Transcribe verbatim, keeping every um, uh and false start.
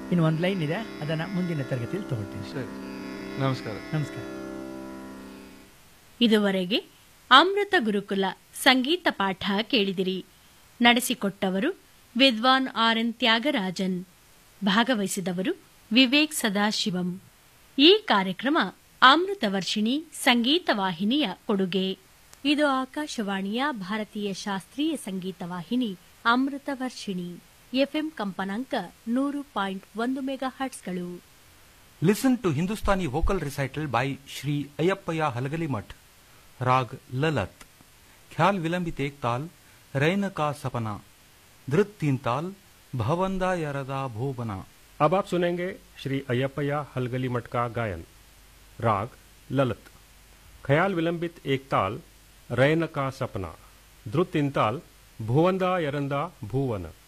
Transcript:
ಇನ್ನು ಒಂದು ಲೈನ್ ಇದೆ, ಅದನ್ನು ಮುಂದಿನ ತರಗತಿಯಲ್ಲಿ ತಗೊಳ್ತೀನಿ. ಸರಿ, ನಮಸ್ಕಾರ. ನಮಸ್ಕಾರ. ಇದುವರೆಗೆ ಅಮೃತ ಗುರುಕುಲ ಸಂಗೀತ ಪಾಠ ಕೇಳಿದಿರಿ. ನಡೆಸಿಕೊಟ್ಟವರು ವಿದ್ವಾನ್ ಆರ್ ಎನ್ ತ್ಯಾಗರಾಜನ್. ಭಾಗವಹಿಸಿದವರು ವಿವೇಕ್ ಸದಾಶಿವಂ. ಈ ಕಾರ್ಯಕ್ರಮ ಅಮೃತ ವರ್ಷಿಣಿ ಸಂಗೀತ ವಾಹಿನಿಯ ಕೊಡುಗೆ. ಇದು ಆಕಾಶವಾಣಿಯ ಭಾರತೀಯ ಶಾಸ್ತ್ರೀಯ ಸಂಗೀತ ವಾಹಿನಿ ಅಮೃತ ವರ್ಷಿಣಿ. ಎಫ್ಎಂ ಕಂಪನಾಂಕ ನೂರು ಪಾಯಿಂಟ್ ಒಂದು mega ಹರ್ಟ್ಸ್ಗಳು. Listen to Hindustani vocal recital by Shri ಅಯ್ಯಪ್ಪಯ್ಯ ಹಲಗಲಿಮಠ್. राग ललत, ख्याल विलंबित एक ताल, रैन का सपना, धृत तीन ताल, भवंदा यरदा भोबना. अब आप सुनेंगे श्री अय्यप्पय्या हलगली मठ का गायन. राग ललत, ख्याल विलंबित एक ताल, रैन का सपना, धृत तीन ताल, भुवंदा यरंदा भुवन.